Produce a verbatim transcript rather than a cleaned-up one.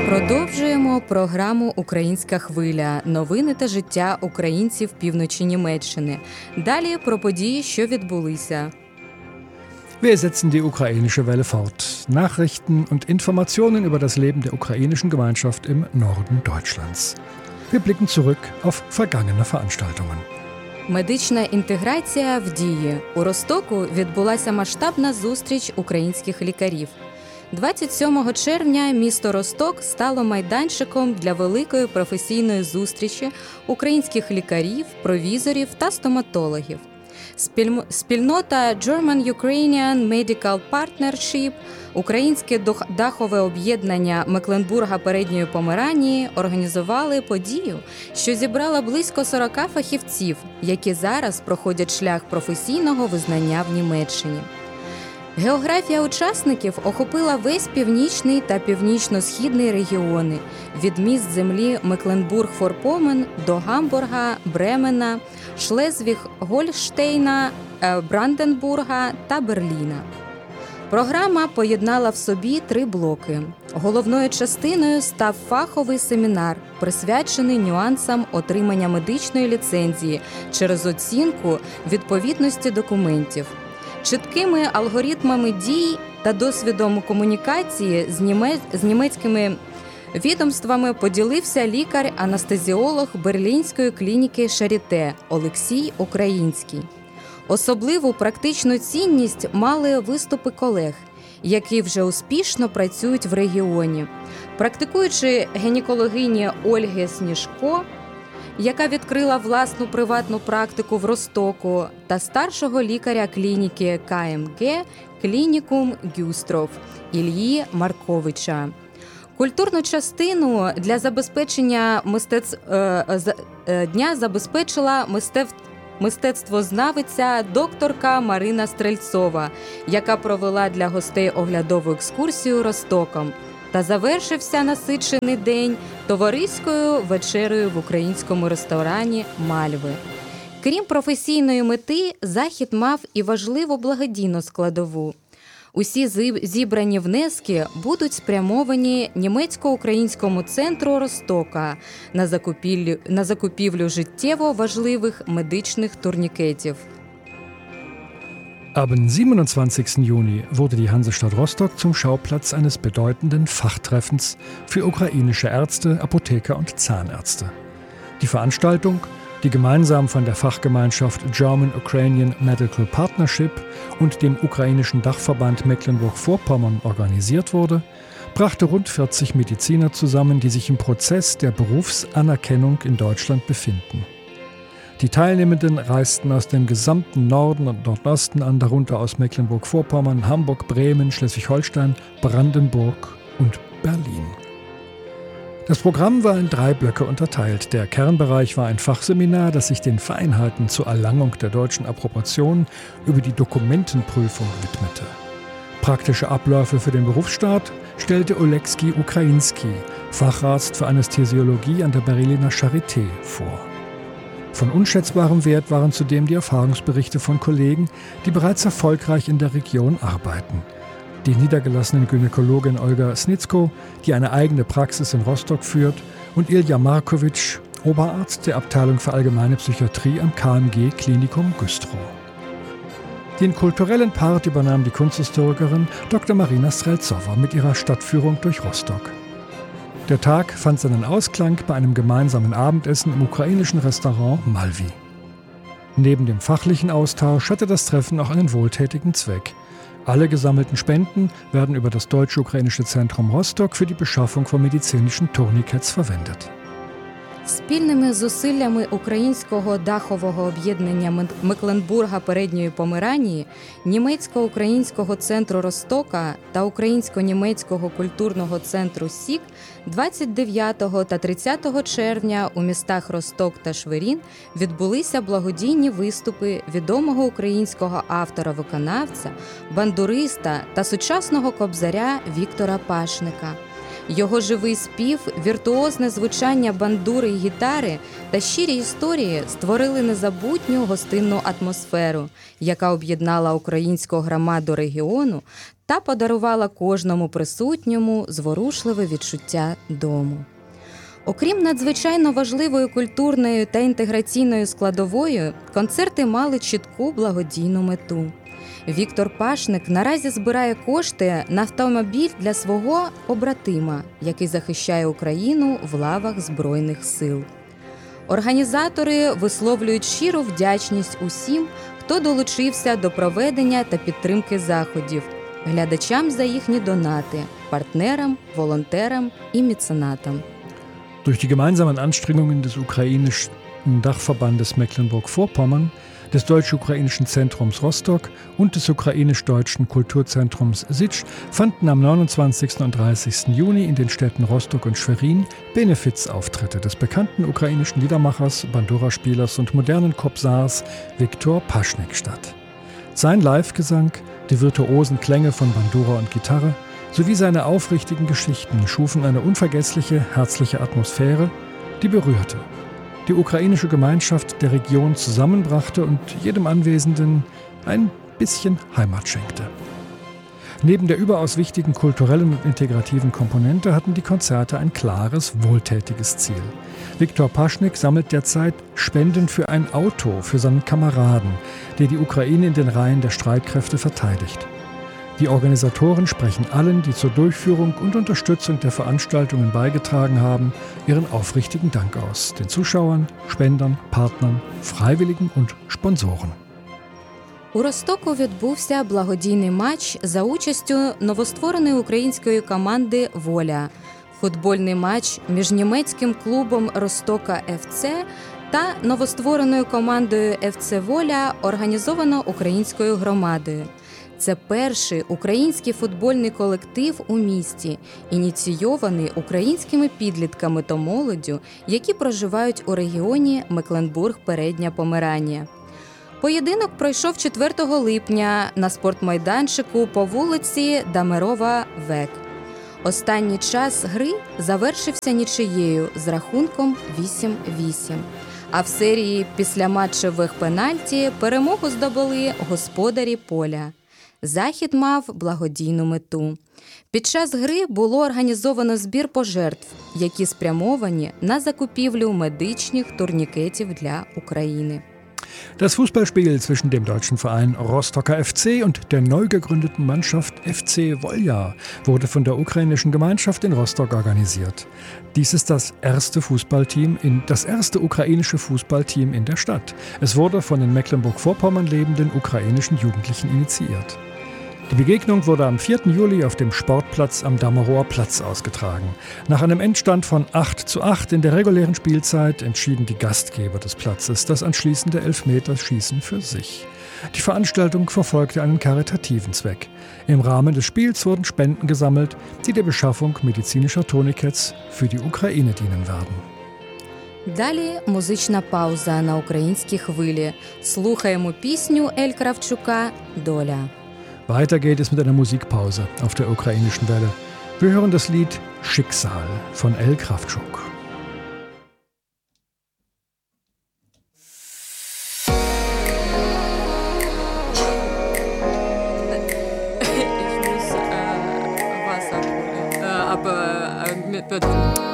Продовжуємо програму «Українська хвиля. Новини та життя українців півночі Німеччини». Далі про події, що відбулися. Wir setzen die ukrainische Welle fort. Nachrichten und Informationen über das Leben der ukrainischen Gemeinschaft im Norden Deutschlands. Wir blicken zurück auf vergangene Veranstaltungen. Медична інтеграція в дії. У Ростоку відбулася масштабна зустріч українських лікарів. двадцять сьомого червня місто Росток стало майданчиком для великої професійної зустрічі українських лікарів, провізорів та стоматологів. Спільнота German-Ukrainian Medical Partnership, українське дахове об'єднання Мекленбурга Передньої Померанії організували подію, що зібрала близько сорок фахівців, які зараз проходять шлях професійного визнання в Німеччині. Географія учасників охопила весь північний та північно-східний регіони – від міст землі Мекленбург-Форпомен до Гамбурга, Бремена, Шлезвіг-Гольштейна, Бранденбурга та Берліна. Програма поєднала в собі три блоки. Головною частиною став фаховий семінар, присвячений нюансам отримання медичної ліцензії через оцінку відповідності документів. Чіткими алгоритмами дій та досвідом комунікації з, німець... з німецькими відомствами поділився лікар-анестезіолог Берлінської клініки Шаріте Олексій Український. Особливу практичну цінність мали виступи колег, які вже успішно працюють в регіоні. Практикуючи гінекологині Ольги Сніжко, яка відкрила власну приватну практику в Ростоку, та старшого лікаря клініки ка ем ге «Клінікум Гюстров» Ільї Марковича. Культурну частину для забезпечення мистецтв... дня забезпечила мистецтв... мистецтвознавиця докторка Марина Стрельцова, яка провела для гостей оглядову екскурсію Ростоком. Та завершився насичений день товариською вечерею в українському ресторані «Мальви». Крім професійної мети, захід мав і важливу благодійну складову. Усі зібрані внески будуть спрямовані німецько-українському центру Ростока на закупівлю, на закупівлю життєво важливих медичних турнікетів. Am siebenundzwanzigsten Juni wurde die Hansestadt Rostock zum Schauplatz eines bedeutenden Fachtreffens für ukrainische Ärzte, Apotheker und Zahnärzte. Die Veranstaltung, die gemeinsam von der Fachgemeinschaft German-Ukrainian Medical Partnership und dem ukrainischen Dachverband Mecklenburg-Vorpommern organisiert wurde, brachte rund vierzig Mediziner zusammen, die sich im Prozess der Berufsanerkennung in Deutschland befinden. Die Teilnehmenden reisten aus dem gesamten Norden und Nordosten an, darunter aus Mecklenburg-Vorpommern, Hamburg, Bremen, Schleswig-Holstein, Brandenburg und Berlin. Das Programm war in drei Blöcke unterteilt. Der Kernbereich war ein Fachseminar, das sich den Feinheiten zur Erlangung der deutschen Approbation über die Dokumentenprüfung widmete. Praktische Abläufe für den Berufsstart stellte Oleksij Ukrainski, Facharzt für Anästhesiologie an der Berliner Charité, vor. Von unschätzbarem Wert waren zudem die Erfahrungsberichte von Kollegen, die bereits erfolgreich in der Region arbeiten. Die niedergelassene Gynäkologin Olga Snitzko, die eine eigene Praxis in Rostock führt, und Ilja Markovic, Oberarzt der Abteilung für allgemeine Psychiatrie am ka em ge Klinikum Güstrow. Den kulturellen Part übernahm die Kunsthistorikerin Doktor Marina Streltsova mit ihrer Stadtführung durch Rostock. Der Tag fand seinen Ausklang bei einem gemeinsamen Abendessen im ukrainischen Restaurant Malvi. Neben dem fachlichen Austausch hatte das Treffen auch einen wohltätigen Zweck. Alle gesammelten Spenden werden über das Deutsch-Ukrainische Zentrum Rostock für die Beschaffung von medizinischen Tourniquets verwendet. Спільними зусиллями українського дахового об'єднання Мекленбурга Передньої Померанії, німецько-українського центру Ростока та українсько-німецького культурного центру СІК двадцять дев'ятого та тридцятого червня у містах Росток та Шверін відбулися благодійні виступи відомого українського автора-виконавця, бандуриста та сучасного кобзаря Віктора Пашника. Його живий спів, віртуозне звучання бандури й гітари та щирі історії створили незабутню гостинну атмосферу, яка об'єднала українську громаду регіону та подарувала кожному присутньому зворушливе відчуття дому. Окрім надзвичайно важливою культурною та інтеграційною складовою, концерти мали чітку благодійну мету. Віктор Пашник наразі збирає кошти на автомобіль для свого побратима, який захищає Україну в лавах Збройних сил. Організатори висловлюють щиру вдячність усім, хто долучився до проведення та підтримки заходів, глядачам за їхні донати, партнерам, волонтерам і меценатам. Durch die gemeinsamen Anstrengungen des ukrainischen Dachverbandes Mecklenburg-Vorpommern, des Deutsch-Ukrainischen Zentrums Rostock und des Ukrainisch-Deutschen Kulturzentrums Sitsch fanden am neunundzwanzigsten und dreißigsten Juni in den Städten Rostock und Schwerin Benefizauftritte des bekannten ukrainischen Liedermachers, Bandura-Spielers und modernen Kobzars Viktor Paschnik statt. Sein Live-Gesang, die virtuosen Klänge von Bandura und Gitarre sowie seine aufrichtigen Geschichten schufen eine unvergessliche, herzliche Atmosphäre, die berührte, die ukrainische Gemeinschaft der Region zusammenbrachte und jedem Anwesenden ein bisschen Heimat schenkte. Neben der überaus wichtigen kulturellen und integrativen Komponente hatten die Konzerte ein klares, wohltätiges Ziel. Viktor Paschnik sammelt derzeit Spenden für ein Auto für seinen Kameraden, der die Ukraine in den Reihen der Streitkräfte verteidigt. Die Organisatoren sprechen allen, die zur Durchführung und Unterstützung der Veranstaltungen beigetragen haben, ihren aufrichtigen Dank aus. Den Zuschauern, Spendern, Partnern, Freiwilligen und Sponsoren. У Ростоку відбувся благодійний матч за участю новоствореної української команди «Воля». Футбольний матч між німецьким клубом «Ростока еф це» та новоствореною командою еф це «Воля» організовано українською громадою. Це перший український футбольний колектив у місті, ініційований українськими підлітками та молоддю, які проживають у регіоні Мекленбург-Передня Померання. Поєдинок пройшов четвертого липня на спортмайданчику по вулиці Дамерова, Век. Останній час гри завершився нічиєю з рахунком вісім вісім. А в серії післяматчевих пенальті перемогу здобули господарі поля. Захід мав благодійну мету. Під час гри було організовано збір пожертв, які спрямовані на закупівлю медичних турнікетів для України. Das Fußballspiel zwischen dem deutschen Verein Rostocker еф це und der neu gegründeten Mannschaft еф це Volja wurde von der ukrainischen Gemeinschaft in Rostock organisiert. Dies ist das erste Fußballteam in das erste ukrainische Fußballteam in der Stadt. Es wurde von den Mecklenburg-Vorpommern lebenden ukrainischen Jugendlichen initiiert. Die Begegnung wurde am vierten Juli auf dem Sportplatz am Damerower Platz ausgetragen. Nach einem Endstand von acht zu acht in der regulären Spielzeit entschieden die Gastgeber des Platzes das anschließende Elfmeterschießen für sich. Die Veranstaltung verfolgte einen karitativen Zweck. Im Rahmen des Spiels wurden Spenden gesammelt, die der Beschaffung medizinischer Tourniquets für die Ukraine dienen werden. Далі музична пауза на українській хвилі. Слухаємо пісню Ель Кравчука «Доля». Weiter geht es mit einer Musikpause auf der ukrainischen Welle. Wir hören das Lied Schicksal von El Kravchuk. Ich muss äh, Wasser holen. Äh, aber äh, mit